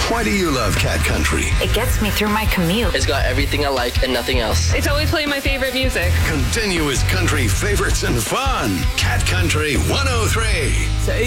Why do you love Cat Country? It gets me through my commute. It's got everything I like and nothing else. It's always playing my favorite music. Continuous country favorites and fun. Cat Country 103.